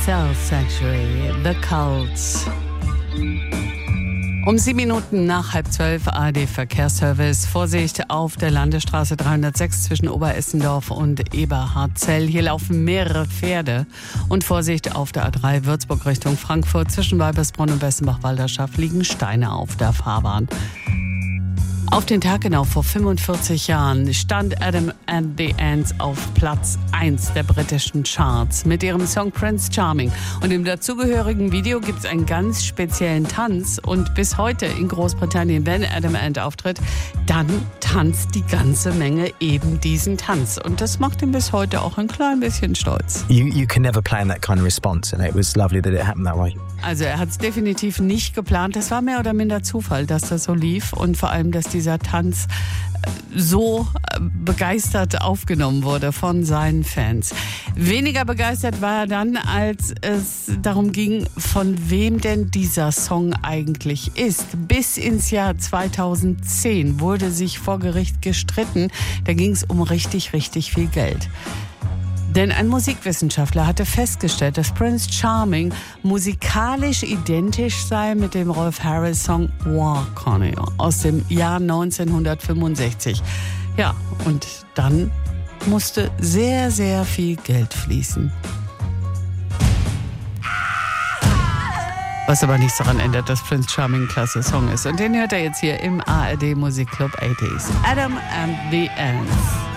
Cell Sanctuary, The Cults. Um 7 Minuten nach 11:30 ARD-Verkehrsservice. Vorsicht auf der Landesstraße 306 zwischen Oberessendorf und Eberhardzell. Hier laufen mehrere Pferde. Und Vorsicht auf der A3 Würzburg Richtung Frankfurt. Zwischen Weibersbronn und Bessenbach-Walderschaft liegen Steine auf der Fahrbahn. Auf den Tag genau vor 45 Jahren stand Adam and the Ants auf Platz 1 der britischen Charts mit ihrem Song Prince Charming. Und im dazugehörigen Video gibt es einen ganz speziellen Tanz. Und bis heute in Großbritannien, wenn Adam Ant auftritt, dann tanzt die ganze Menge eben diesen Tanz. Und das macht ihn bis heute auch ein klein bisschen stolz. You can never plan that kind of response, and it was lovely that it happened that way. Also er hat es definitiv nicht geplant. Es war mehr oder minder Zufall, dass das so lief und vor allem, dass dieser Tanz so begeistert aufgenommen wurde von seinen Fans. Weniger begeistert war er dann, als es darum ging, von wem denn dieser Song eigentlich ist. Bis ins Jahr 2010 wurde sich vor Gericht gestritten. Da ging es um richtig, richtig viel Geld. Denn ein Musikwissenschaftler hatte festgestellt, dass Prince Charming musikalisch identisch sei mit dem Rolf Harris-Song Walk On You aus dem Jahr 1965. Ja, und dann musste sehr, sehr viel Geld fließen. Was aber nichts daran ändert, dass Prince Charming ein klasse Song ist. Und den hört er jetzt hier im ARD Musikclub 80s. Adam and the Ants.